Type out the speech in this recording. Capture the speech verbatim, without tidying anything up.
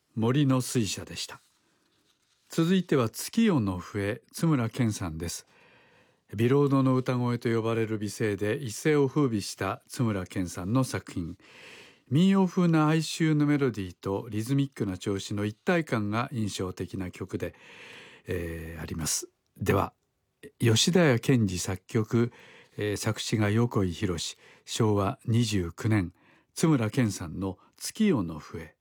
森の水車でした。続いては月夜の笛、津村健さんです。ビロードの歌声と呼ばれる美声で一世を風靡した津村健さんの作品。民謡風な哀愁のメロディーとリズミックな調子の一体感が印象的な曲で、えー、あります。では吉田屋健二作曲、えー、作詞が横井宏、しょうわにじゅうきゅうねん、津村健さんの月夜の笛。